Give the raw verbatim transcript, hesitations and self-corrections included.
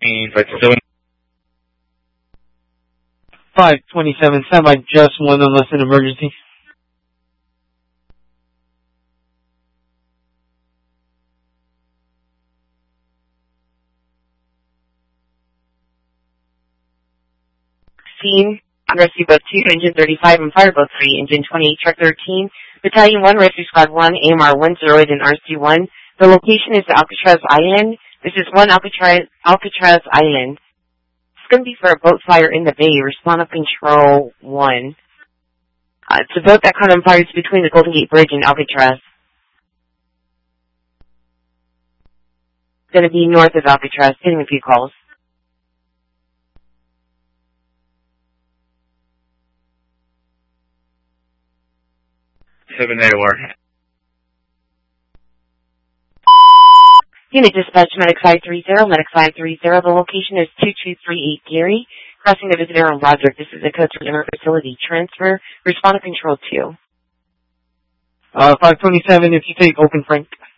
five twenty-seven, stand by just one unless an emergency. Scene, Rescue Boat two, Engine thirty-five, and Fireboat three, Engine twenty-eight, Truck thirteen, Battalion one, Rescue Squad one, A M R one zero eight, and R C one. The location is Alcatraz Island. This is one Alcatraz, Alcatraz Island. It's going to be for a boat fire in the bay. Respond to Control one. Uh, it's a boat that caught on fire between the Golden Gate Bridge and Alcatraz. It's going to be north of Alcatraz. Getting a few calls. seven A O R. Unit Dispatch, Medic five three zero, Medic five three zero. The location is two two three eight Gary, crossing the visitor on Roderick. This is a code for inner facility transfer. Respond to Control two. Uh, five twenty-seven, if you take open Frank.